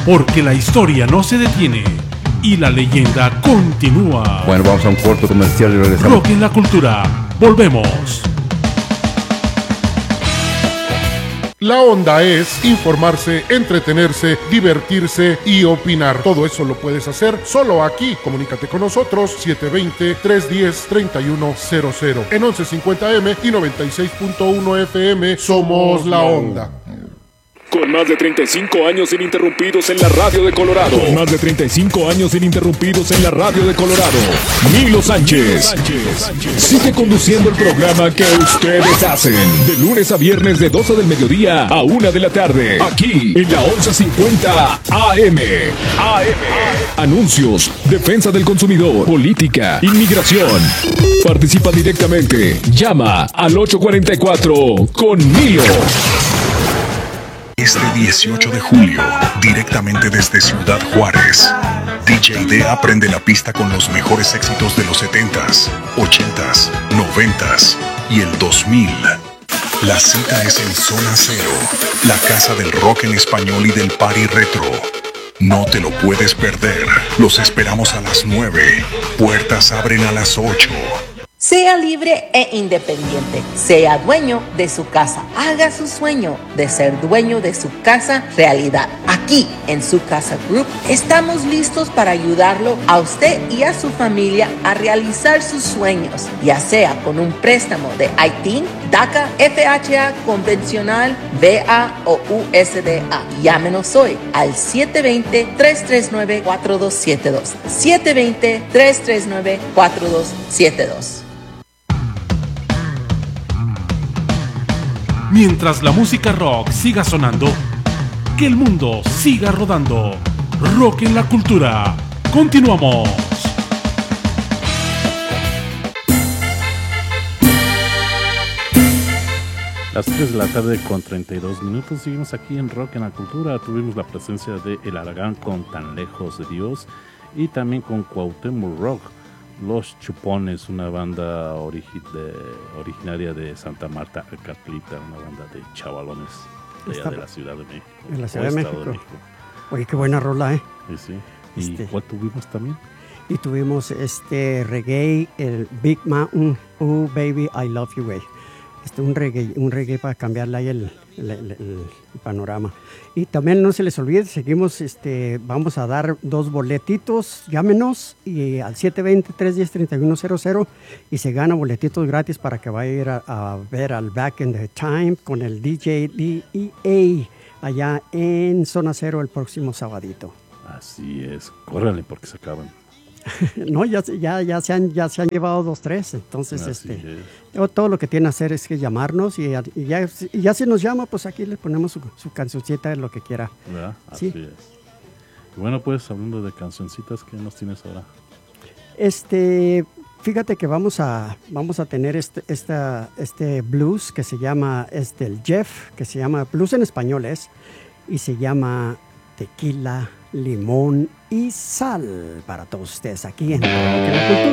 Porque la historia no se detiene y la leyenda continúa. Bueno, vamos a un corto comercial y regresamos. Rock en la cultura. Volvemos. La onda es informarse, entretenerse, divertirse y opinar. Todo eso lo puedes hacer solo aquí. Comunícate con nosotros 720-310-3100 en 1150M y 96.1 FM. Somos La Onda. Con más de 35 años ininterrumpidos en la radio de Colorado. Con más de 35 años ininterrumpidos en la radio de Colorado. Milo Sánchez. Sigue conduciendo el programa que ustedes hacen. De lunes a viernes de 12 del mediodía a 1 de la tarde. Aquí en la 1150 AM. Anuncios, defensa del consumidor, política, inmigración. Participa directamente. Llama al 844 con Milo. Este 18 de julio, directamente desde Ciudad Juárez, DJ D prende la pista con los mejores éxitos de los 70s, 80s, 90s y el 2000. La cita es en Zona Cero, la casa del rock en español y del party retro. No te lo puedes perder. Los esperamos a las 9. Puertas abren a las 8. Sea libre e independiente, sea dueño de su casa, haga su sueño de ser dueño de su casa realidad. Aquí en Su Casa Group estamos listos para ayudarlo a usted y a su familia a realizar sus sueños, ya sea con un préstamo de ITIN, DACA, FHA, convencional, VA o USDA. Llámenos hoy al 720-339-4272. 720-339-4272. Mientras la música rock siga sonando, que el mundo siga rodando. Rock en la cultura. Continuamos. Las 3 de la tarde con 32 minutos. Seguimos aquí en Rock en la Cultura. Tuvimos la presencia de El Aragán con Tan Lejos de Dios y también con Cuauhtémoc Rock. Los Chupones, una banda originaria de Santa Marta, Acatlita, una banda de chavalones de la Ciudad de México. En la Ciudad de México. Oye, qué buena rola, ¿eh? Sí. ¿Y cuál tuvimos también? Y tuvimos reggae, el Big Mountain, Oh Baby, I Love You Way. Un reggae para cambiarle ahí el panorama. Y también no se les olvide, seguimos, vamos a dar 2 boletitos, llámenos y al 720-310-3100 y se gana boletitos gratis para que vaya a ir a ver al Back in the Time con el DJ DEA allá en Zona Cero el próximo sabadito. Así es, córrale porque se acaban. No, ya se han llevado 2, 3, entonces todo lo que tiene que hacer es que llamarnos y ya si nos llama, pues aquí le ponemos su cancioncita de lo que quiera. ¿Verdad? Así es. Y bueno, pues hablando de cancioncitas, ¿qué nos tienes ahora? Fíjate que vamos a tener este blues que se llama el Jeff, que se llama blues en español y se llama Tequila, Limón y Sal para todos ustedes aquí en la Cultura.